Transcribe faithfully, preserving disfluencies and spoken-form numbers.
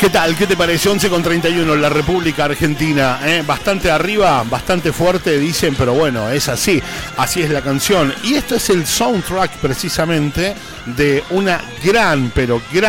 ¿Qué tal? ¿Qué te parece? once con treinta y uno, la República Argentina, ¿eh? Bastante arriba, bastante fuerte, dicen, pero bueno, es así. Así es la canción. Y esto es el soundtrack, precisamente, de una gran, pero gran